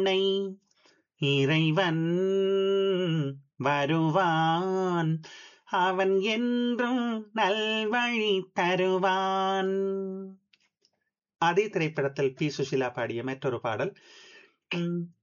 உன்னை இறைவன் வருவான், அவன் என்றும் நல்வழி தருவான். அதே திரைப்படத்தில் பி சுஷீலா பாடிய மற்றொரு பாடல்.